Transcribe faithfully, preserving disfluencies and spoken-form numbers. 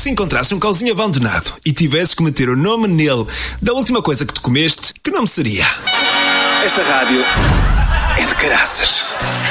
se encontrasse um cãozinho abandonado e tivesses que meter o nome nele da última coisa que tu comeste, que nome seria? Esta rádio é de caraças.